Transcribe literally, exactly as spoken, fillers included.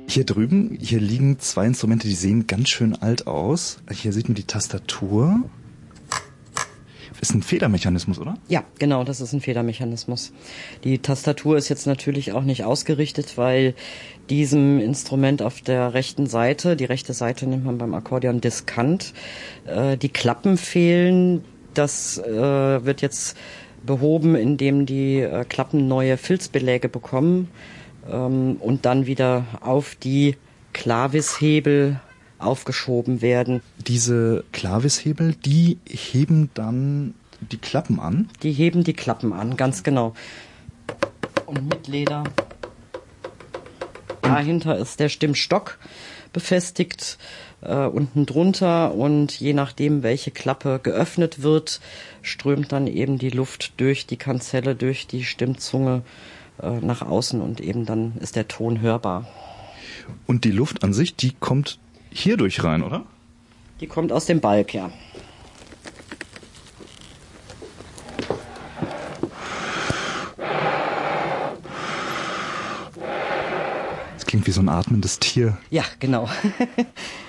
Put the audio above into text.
Hier drüben, hier liegen zwei Instrumente, die sehen ganz schön alt aus. Hier sieht man die Tastatur. Ist ein Federmechanismus, oder? Ja, genau, das ist ein Federmechanismus. Die Tastatur ist jetzt natürlich auch nicht ausgerichtet, weil diesem Instrument auf der rechten Seite, die rechte Seite nennt man beim Akkordeon Diskant, äh, die Klappen fehlen. Das äh, wird jetzt behoben, indem die äh, Klappen neue Filzbeläge bekommen ähm, und dann wieder auf die Klavishebel aufgeschoben werden. Diese Klavishebel, die heben dann die Klappen an? Die heben die Klappen an, ganz genau. Und mit Leder. Dahinter ist der Stimmstock befestigt, äh, unten drunter, und je nachdem, welche Klappe geöffnet wird, strömt dann eben die Luft durch die Kanzelle, durch die Stimmzunge äh, nach außen, und eben dann ist der Ton hörbar. Und die Luft an sich, die kommt hier durch rein, oder? Die kommt aus dem Balg, ja. Das klingt wie so ein atmendes Tier. Ja, genau.